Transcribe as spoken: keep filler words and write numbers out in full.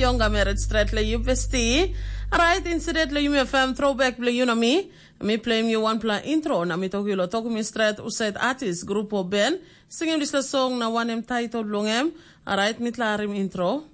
younger merit strat le you vesti. Alright, incident le you me fam throwback le you know me. Me playing you one plan intro na me talk you lo talk me strat usaid artist grupo Ben. Singing this song na one em title longem. Alright, me tlarim intro.